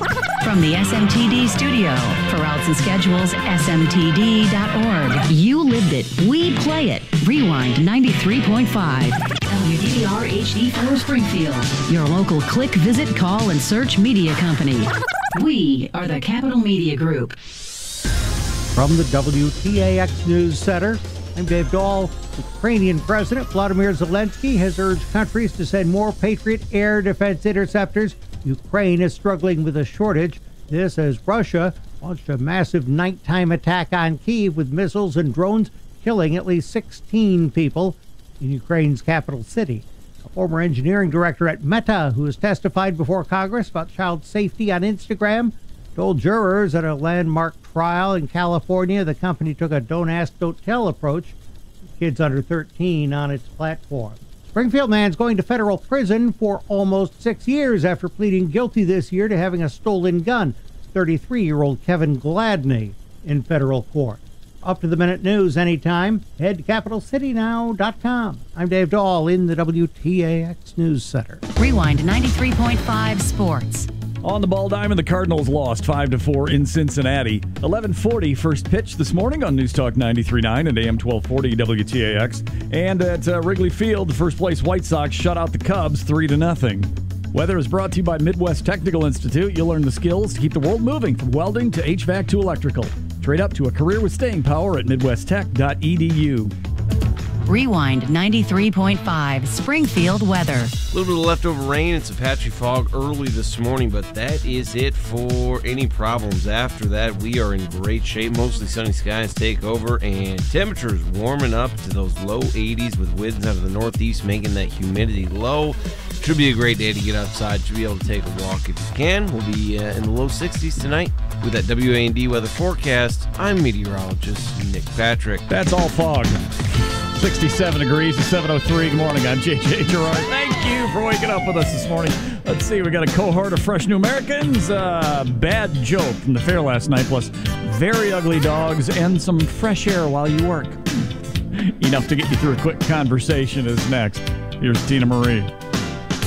From the SMTD studio, for routes and schedules, smtd.org. You lived it. We play it. Rewind 93.5. WDR HD4 Springfield. Your local click, visit, call, and search media company. We are the Capital Media Group. From the WTAX News Center, I'm Dave Dahl. Ukrainian President Vladimir Zelensky has urged countries to send more Patriot air defense interceptors. Ukraine is struggling with a shortage. This as Russia launched a massive nighttime attack on Kyiv with missiles and drones, killing at least 16 people in Ukraine's capital city. A former engineering director at Meta, who has testified before Congress about child safety on Instagram, told jurors at a landmark trial in California the company took a don't ask, don't tell approach to kids under 13 on its platform. Springfield man's going to federal prison for almost 6 years after pleading guilty this year to having a stolen gun. 33-year-old Kevin Gladney in federal court. Up to the minute news anytime. Head to CapitalCityNow.com. I'm Dave Dahl in the WTAX News Center. Rewind 93.5 Sports. On the ball diamond, the Cardinals lost 5-4 in Cincinnati. 11:40 first pitch this morning on News Talk 93.9 and AM 1240 WTAX. And at Wrigley Field, the first place White Sox shut out the Cubs 3-0. Weather is brought to you by Midwest Technical Institute. You'll learn the skills to keep the world moving from welding to HVAC to electrical. Trade up to a career with staying power at midwesttech.edu. Rewind 93.5 Springfield weather. A little bit of leftover rain and some patchy fog early this morning, but that is it for any problems. After that, we are in great shape. Mostly sunny skies take over, and temperatures warming up to those low 80s with winds out of the northeast, making that humidity low. Should be a great day to get outside. Should be able to take a walk if you can. We'll be in the low 60s tonight with that WAND weather forecast. I'm meteorologist Nick Patrick. That's all fog. 67 degrees at 7:03. Good morning. I'm JJ Gerard. Thank you for waking up with us this morning. Let's see. We got a cohort of fresh new Americans. Bad joke from the fair last night, plus very ugly dogs and some fresh air while you work. Enough to get you through a quick conversation is next. Here's Tina Marie.